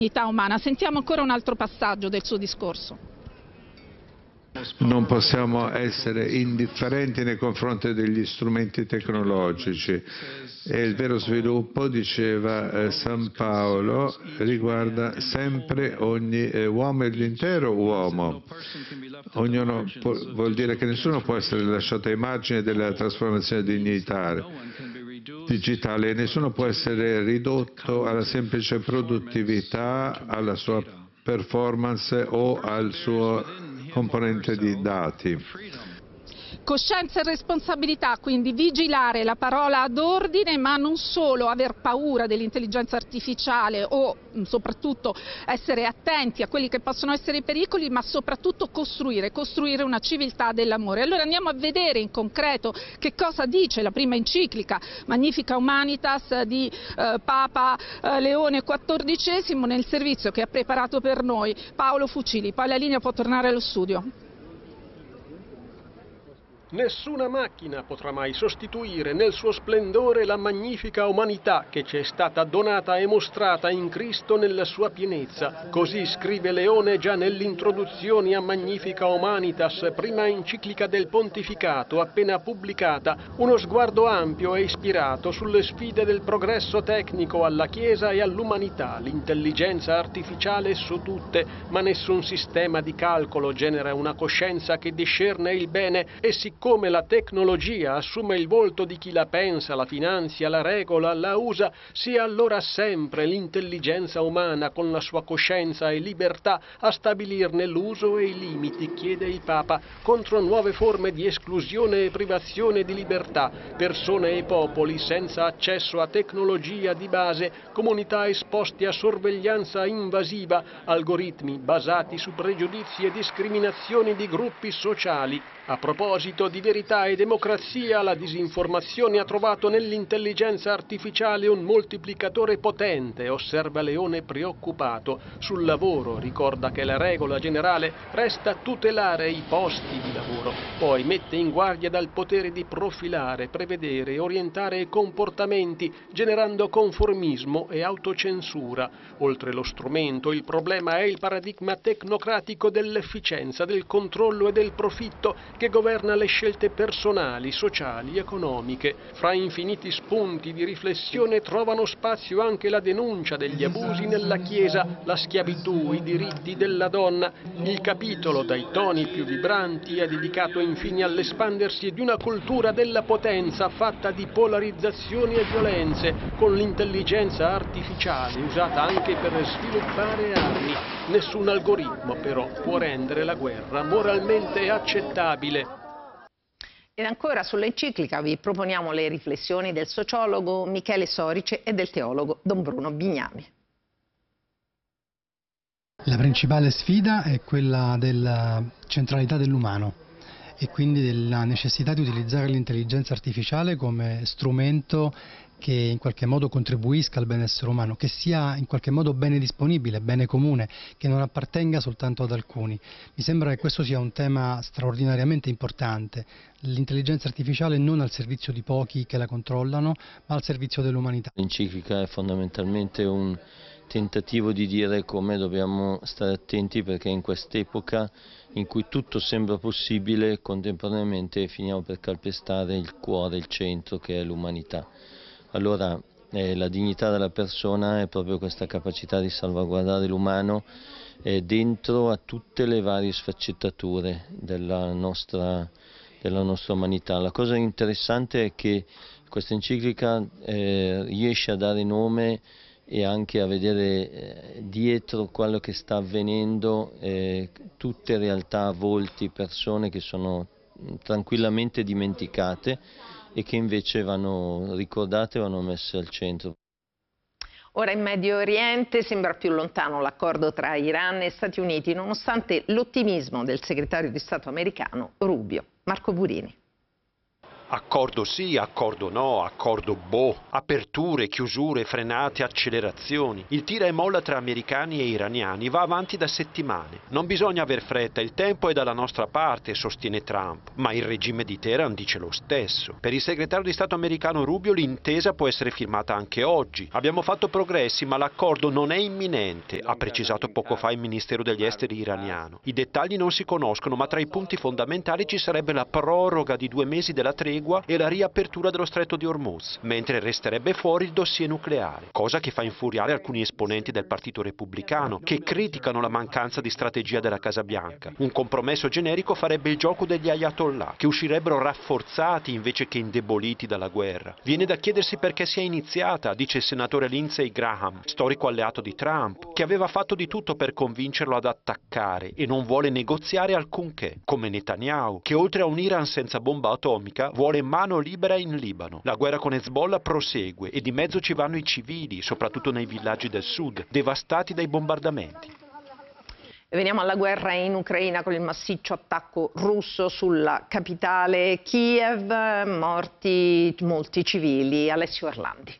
umana. Sentiamo ancora un altro passaggio del suo discorso. Non possiamo essere indifferenti nei confronti degli strumenti tecnologici e il vero sviluppo, diceva San Paolo, riguarda sempre ogni uomo e l'intero uomo. Vuol dire che nessuno può essere lasciato ai margini della trasformazione digitale e nessuno può essere ridotto alla semplice produttività, alla sua performance o al suo componente di dati. Coscienza e responsabilità, quindi vigilare, la parola d'ordine, ma non solo aver paura dell'intelligenza artificiale o soprattutto essere attenti a quelli che possono essere i pericoli, ma soprattutto costruire una civiltà dell'amore. Allora andiamo a vedere in concreto che cosa dice la prima enciclica Magnificat Humanitas di Papa Leone XIV nel servizio che ha preparato per noi Paolo Fucili. Poi la linea può tornare allo studio. Nessuna macchina potrà mai sostituire nel suo splendore la magnifica umanità che ci è stata donata e mostrata in Cristo nella sua pienezza. Così scrive Leone già nell'introduzione a Magnificat Humanitas, prima enciclica del Pontificato appena pubblicata, uno sguardo ampio e ispirato sulle sfide del progresso tecnico alla Chiesa e all'umanità, l'intelligenza artificiale su tutte, ma nessun sistema di calcolo genera una coscienza che discerne il bene e siccome la tecnologia assume il volto di chi la pensa, la finanzia, la regola, la usa, sia allora sempre l'intelligenza umana con la sua coscienza e libertà a stabilirne l'uso e i limiti, chiede il Papa, contro nuove forme di esclusione e privazione di libertà, persone e popoli senza accesso a tecnologia di base, comunità esposti a sorveglianza invasiva, algoritmi basati su pregiudizi e discriminazioni di gruppi sociali. A proposito di verità e democrazia, la disinformazione ha trovato nell'intelligenza artificiale un moltiplicatore potente, osserva Leone preoccupato. Sul lavoro ricorda che la regola generale resta tutelare i posti di lavoro, poi mette in guardia dal potere di profilare, prevedere e orientare comportamenti, generando conformismo e autocensura. Oltre lo strumento, il problema è il paradigma tecnocratico dell'efficienza, del controllo e del profitto che governa le scelte personali, sociali, economiche. Fra infiniti spunti di riflessione trovano spazio anche la denuncia degli abusi nella Chiesa, la schiavitù, i diritti della donna. Il capitolo, dai toni più vibranti, è dedicato infine all'espandersi di una cultura della potenza fatta di polarizzazioni e violenze, con l'intelligenza artificiale usata anche per sviluppare armi. Nessun algoritmo però può rendere la guerra moralmente accettabile. Ed ancora sull'enciclica vi proponiamo le riflessioni del sociologo Michele Sorice e del teologo Don Bruno Bignami. La principale sfida è quella della centralità dell'umano e quindi della necessità di utilizzare l'intelligenza artificiale come strumento che in qualche modo contribuisca al benessere umano, che sia in qualche modo bene disponibile, bene comune, che non appartenga soltanto ad alcuni. Mi sembra che questo sia un tema straordinariamente importante, l'intelligenza artificiale non al servizio di pochi che la controllano, ma al servizio dell'umanità. L'enciclica è fondamentalmente un tentativo di dire come dobbiamo stare attenti, perché in quest'epoca in cui tutto sembra possibile, contemporaneamente finiamo per calpestare il cuore, il centro, che è l'umanità. Allora la dignità della persona è proprio questa capacità di salvaguardare l'umano dentro a tutte le varie sfaccettature della nostra umanità. La cosa interessante è che questa enciclica riesce a dare nome e anche a vedere dietro quello che sta avvenendo, tutte realtà, volti, persone che sono tranquillamente dimenticate e che invece vanno ricordate e vanno messe al centro. Ora in Medio Oriente sembra più lontano l'accordo tra Iran e Stati Uniti, nonostante l'ottimismo del segretario di Stato americano Rubio. Marco Burini. Accordo sì, accordo no, accordo boh, aperture, chiusure, frenate, accelerazioni. Il tira e molla tra americani e iraniani va avanti da settimane. Non bisogna aver fretta, il tempo è dalla nostra parte, sostiene Trump, ma il regime di Teheran dice lo stesso. Per il segretario di Stato americano Rubio l'intesa può essere firmata anche oggi. Abbiamo fatto progressi, ma l'accordo non è imminente, ha precisato poco fa il Ministero degli Esteri iraniano. I dettagli non si conoscono, ma tra i punti fondamentali ci sarebbe la proroga di 2 mesi della tregua e la riapertura dello stretto di Hormuz, mentre resterebbe fuori il dossier nucleare, cosa che fa infuriare alcuni esponenti del Partito Repubblicano, che criticano la mancanza di strategia della Casa Bianca. Un compromesso generico farebbe il gioco degli ayatollah, che uscirebbero rafforzati invece che indeboliti dalla guerra. Viene da chiedersi perché sia iniziata, dice il senatore Lindsey Graham, storico alleato di Trump, che aveva fatto di tutto per convincerlo ad attaccare e non vuole negoziare alcunché, come Netanyahu, che oltre a un Iran senza bomba atomica vuole mano libera in Libano. La guerra con Hezbollah prosegue e di mezzo ci vanno i civili, soprattutto nei villaggi del sud, devastati dai bombardamenti. Veniamo alla guerra in Ucraina con il massiccio attacco russo sulla capitale Kiev, morti molti civili. Alessio Orlandi.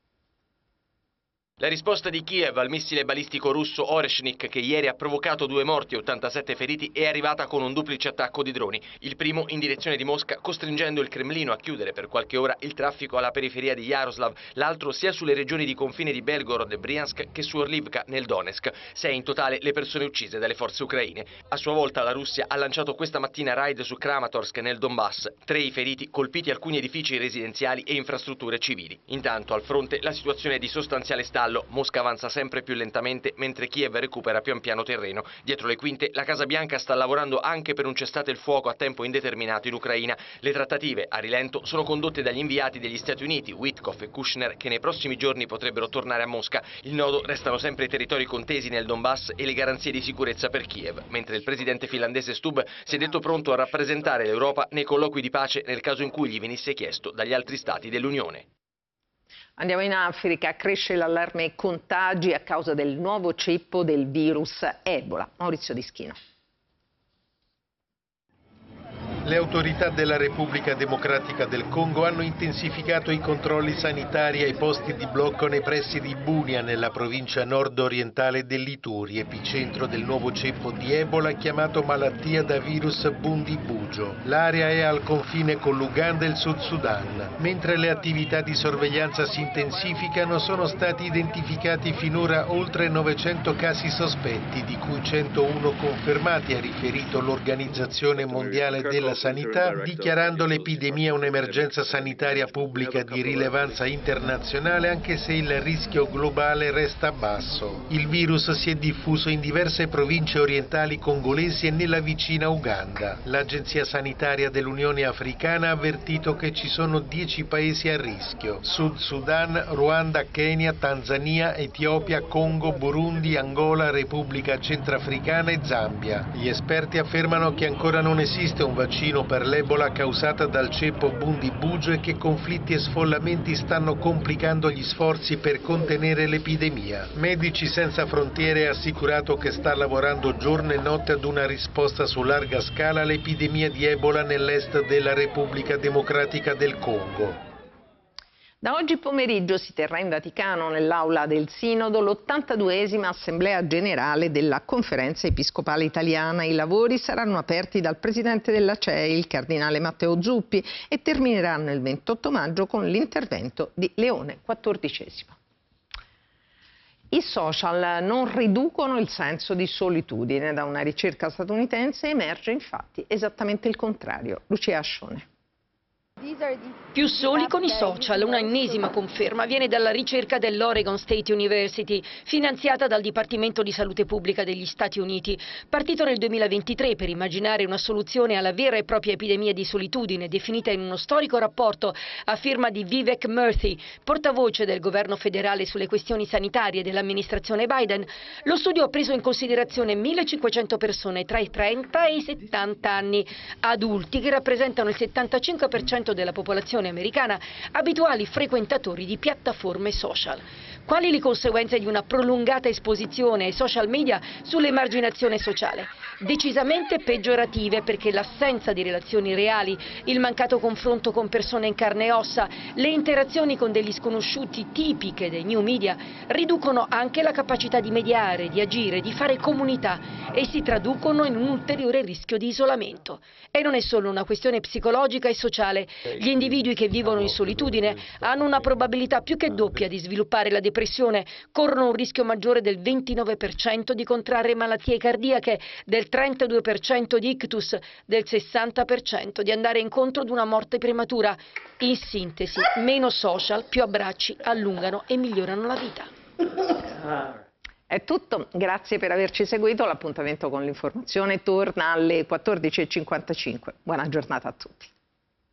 La risposta di Kiev al missile balistico russo Oreshnik, che ieri ha provocato 2 morti e 87 feriti, è arrivata con un duplice attacco di droni. Il primo in direzione di Mosca, costringendo il Cremlino a chiudere per qualche ora il traffico alla periferia di Yaroslav, l'altro sia sulle regioni di confine di Belgorod e Briansk che su Orlivka nel Donetsk. 6 in totale le persone uccise dalle forze ucraine. A sua volta la Russia ha lanciato questa mattina raid su Kramatorsk nel Donbass. 3 i feriti, colpiti alcuni edifici residenziali e infrastrutture civili. Intanto al fronte la situazione è di sostanziale stallo. Mosca avanza sempre più lentamente mentre Kiev recupera pian piano terreno. Dietro le quinte la Casa Bianca sta lavorando anche per un cessate il fuoco a tempo indeterminato in Ucraina. Le trattative a rilento sono condotte dagli inviati degli Stati Uniti, Witkoff e Kushner, che nei prossimi giorni potrebbero tornare a Mosca. Il nodo restano sempre i territori contesi nel Donbass e le garanzie di sicurezza per Kiev, mentre il presidente finlandese Stubb si è detto pronto a rappresentare l'Europa nei colloqui di pace nel caso in cui gli venisse chiesto dagli altri stati dell'Unione. Andiamo in Africa, cresce l'allarme contagi a causa del nuovo ceppo del virus Ebola. Maurizio Dischino. Le autorità della Repubblica Democratica del Congo hanno intensificato i controlli sanitari ai posti di blocco nei pressi di Bunia, nella provincia nord-orientale dell'Ituri, epicentro del nuovo ceppo di Ebola chiamato malattia da virus Bundibugyo. L'area è al confine con l'Uganda e il Sud Sudan. Mentre le attività di sorveglianza si intensificano, sono stati identificati finora oltre 900 casi sospetti, di cui 101 confermati, ha riferito l'Organizzazione Mondiale della Sanità, dichiarando l'epidemia un'emergenza sanitaria pubblica di rilevanza internazionale, anche se il rischio globale resta basso. Il virus si è diffuso in diverse province orientali congolesi e nella vicina Uganda. L'Agenzia Sanitaria dell'Unione Africana ha avvertito che ci sono 10 paesi a rischio: Sud Sudan, Ruanda, Kenya, Tanzania, Etiopia, Congo, Burundi, Angola, Repubblica Centrafricana e Zambia. Gli esperti affermano che ancora non esiste un vaccino per l'Ebola causata dal ceppo Bundibugyo e che conflitti e sfollamenti stanno complicando gli sforzi per contenere l'epidemia. Medici Senza Frontiere ha assicurato che sta lavorando giorno e notte ad una risposta su larga scala all'epidemia di Ebola nell'est della Repubblica Democratica del Congo. Da oggi pomeriggio si terrà in Vaticano, nell'aula del Sinodo, l'82esima Assemblea Generale della Conferenza Episcopale Italiana. I lavori saranno aperti dal Presidente della CEI, il Cardinale Matteo Zuppi, e termineranno il 28 maggio con l'intervento di Leone XIV. I social non riducono il senso di solitudine. Da una ricerca statunitense emerge infatti esattamente il contrario. Lucia Ascione. Più soli con i social, una ennesima conferma viene dalla ricerca dell'Oregon State University, finanziata dal Dipartimento di Salute Pubblica degli Stati Uniti, partito nel 2023 per immaginare una soluzione alla vera e propria epidemia di solitudine, definita in uno storico rapporto a firma di Vivek Murthy, portavoce del governo federale sulle questioni sanitarie dell'amministrazione Biden. Lo studio ha preso in considerazione 1.500 persone tra i 30 e i 70 anni, adulti che rappresentano il 75% della popolazione americana, abituali frequentatori di piattaforme social. Quali le conseguenze di una prolungata esposizione ai social media sull'emarginazione sociale? Decisamente peggiorative, perché l'assenza di relazioni reali, il mancato confronto con persone in carne e ossa, le interazioni con degli sconosciuti tipiche dei new media riducono anche la capacità di mediare, di agire, di fare comunità e si traducono in un ulteriore rischio di isolamento. E non è solo una questione psicologica e sociale. Gli individui che vivono in solitudine hanno una probabilità più che doppia di sviluppare la depressione, corrono un rischio maggiore del 29% di contrarre malattie cardiache, del 32% di ictus, del 60% di andare incontro ad una morte prematura. In sintesi, meno social, più abbracci allungano e migliorano la vita. È tutto, grazie per averci seguito, l'appuntamento con l'informazione torna alle 14:55. Buona giornata a tutti.